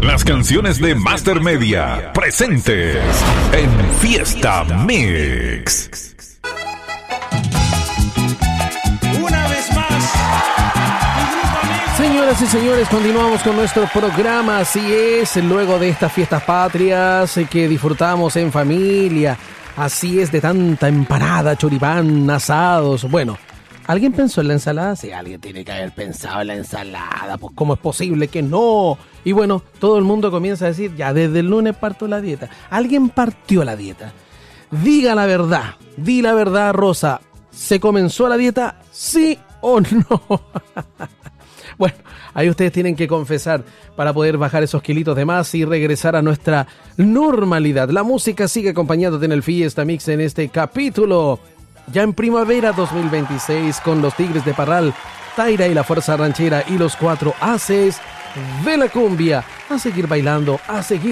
Las canciones de Master Media presentes en Fiesta Mix. Una vez más, Señoras y señores, continuamos con nuestro programa. Así es, luego de estas fiestas patrias que disfrutamos en familia. Así es, de tanta empanada, choripán, asados. Bueno, ¿alguien pensó en la ensalada? Sí, alguien tiene que haber pensado en la ensalada. Pues, ¿cómo es posible que no? Y bueno, todo el mundo comienza a decir, ya desde el lunes parto la dieta. ¿Alguien partió la dieta? Diga la verdad, di la verdad, Rosa. ¿Se comenzó la dieta? ¿Sí o no? Bueno, ahí ustedes tienen que confesar para poder bajar esos kilitos de más y regresar a nuestra normalidad. La música sigue acompañándote en el Fiesta Mix en este capítulo. Ya en primavera 2026 con los Tigres de Parral, Taira y la Fuerza Ranchera y los 4 Aces de la cumbia. A seguir bailando, a seguir